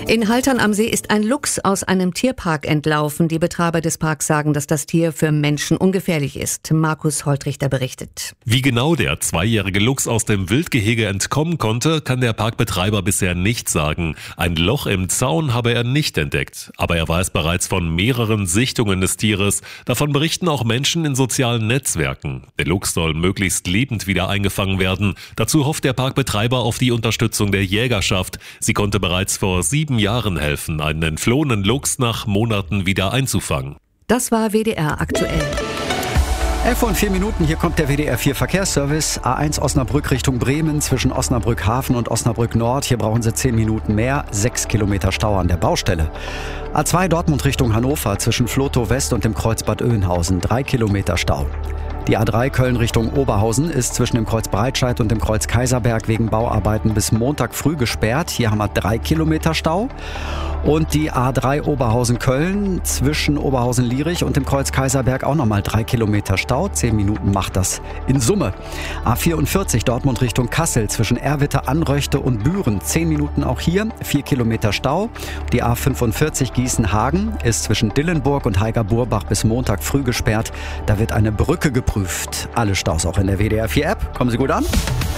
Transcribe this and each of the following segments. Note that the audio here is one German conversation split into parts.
In Haltern am See ist ein Luchs aus einem Tierpark entlaufen. Die Betreiber des Parks sagen, dass das Tier für Menschen ungefährlich ist. Markus Holtrichter berichtet. Wie genau der 2-jährige Luchs aus dem Wildgehege entkommen konnte, kann der Parkbetreiber bisher nicht sagen. Ein Loch im Zaun habe er nicht entdeckt. Aber er weiß bereits von mehreren Sichtungen des Tieres. Davon berichten auch Menschen in sozialen Netzwerken. Der Luchs soll möglichst lebend wieder eingefangen werden. Dazu hofft der Parkbetreiber auf die Unterstützung der Jägerschaft. Sie konnte bereits vor 7 Jahren helfen, einen entflohenen Luchs nach Monaten wieder einzufangen. Das war WDR aktuell. 11:04, hier kommt der WDR 4 Verkehrsservice. A1 Osnabrück Richtung Bremen zwischen Osnabrück Hafen und Osnabrück Nord. Hier brauchen Sie 10 Minuten mehr, 6 Kilometer Stau an der Baustelle. A2 Dortmund Richtung Hannover zwischen Flotow West und dem Kreuz Bad Oeynhausen, 3 Kilometer Stau. Die A3 Köln Richtung Oberhausen ist zwischen dem Kreuz Breitscheid und dem Kreuz Kaiserberg wegen Bauarbeiten bis Montag früh gesperrt. Hier haben wir 3 Kilometer Stau. Und die A3 Oberhausen-Köln zwischen Oberhausen-Lierich und dem Kreuz Kaiserberg auch nochmal 3 Kilometer Stau. 10 Minuten macht das in Summe. A44 Dortmund Richtung Kassel zwischen Erwitte, Anröchte und Büren. 10 Minuten auch hier, 4 Kilometer Stau. Die A45 Gießen-Hagen ist zwischen Dillenburg und Heiger-Burbach bis Montag früh gesperrt. Da wird eine Brücke geprüft. Alle Staus auch in der WDR 4 App. Kommen Sie gut an?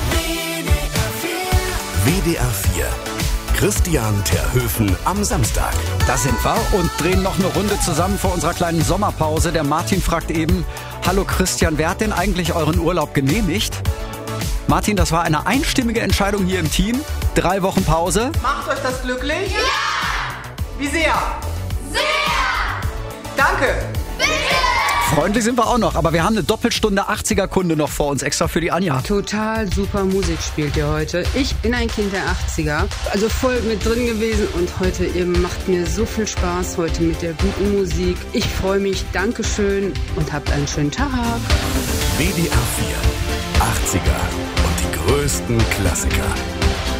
WDR 4. Christian Terhöfen am Samstag. Da sind wir und drehen noch eine Runde zusammen vor unserer kleinen Sommerpause. Der Martin fragt eben, hallo Christian, wer hat denn eigentlich euren Urlaub genehmigt? Martin, das war eine einstimmige Entscheidung hier im Team. 3 Wochen Pause. Macht euch das glücklich? Ja! Wie sehr? Sehr! Danke! Bitte! Freundlich sind wir auch noch, aber wir haben eine Doppelstunde 80er-Kunde noch vor uns, extra für die Anja. Total super Musik spielt ihr heute. Ich bin ein Kind der 80er, also voll mit drin gewesen und heute, ihr macht mir so viel Spaß heute mit der guten Musik. Ich freue mich, Dankeschön und habt einen schönen Tag. WDR 4, 80er und die größten Klassiker.